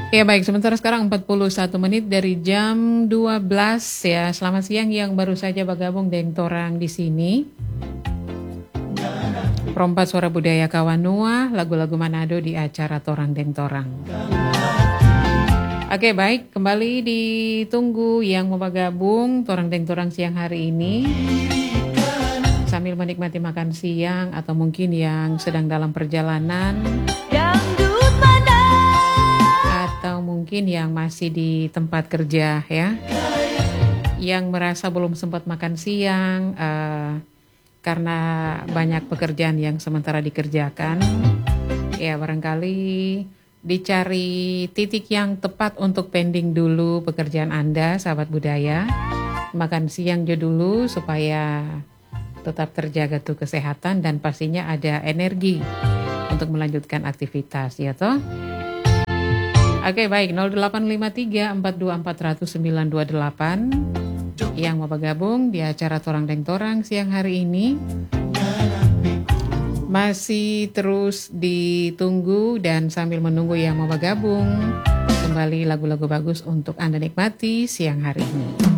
Ya baik, sementara sekarang 41 menit dari jam 12 ya. Selamat siang yang baru saja bergabung dengan torang di sini. Perompat suara budaya Kawanua, lagu-lagu Manado di acara Torang Deng Torang. Oke baik, kembali ditunggu yang mau bergabung Torang Deng Torang siang hari ini. Sambil menikmati makan siang atau mungkin yang sedang dalam perjalanan. Atau mungkin yang masih di tempat kerja ya, yang merasa belum sempat makan siang karena banyak pekerjaan yang sementara dikerjakan, ya barangkali dicari titik yang tepat untuk pending dulu pekerjaan Anda, sahabat budaya. Makan siang dulu supaya tetap terjaga tuh kesehatan dan pastinya ada energi untuk melanjutkan aktivitas ya toh. Oke baik, 0853-424-928 yang mau bergabung di acara Torang Deng Torang siang hari ini. Masih terus ditunggu dan sambil menunggu yang mau bergabung, kembali lagu-lagu bagus untuk Anda nikmati siang hari ini.